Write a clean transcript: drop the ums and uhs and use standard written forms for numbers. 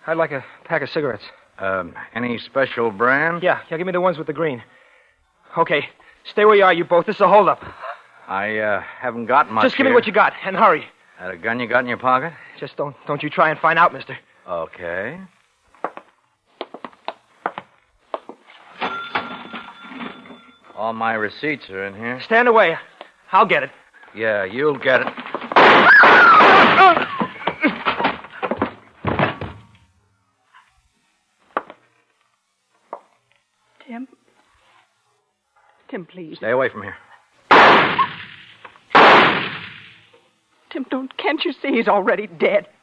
I'd like a pack of cigarettes. Any special brand? Yeah, give me the ones with the green. Okay, stay where you are, you both. This is a holdup. I haven't got much. Just give me here. what you got, and hurry. That a gun you got in your pocket? Just don't you try and find out, mister. Okay. All my receipts are in here. Stand away. I'll get it. Yeah, you'll get it. Tim? Tim, please. Stay away from here. Tim, can't you see he's already dead?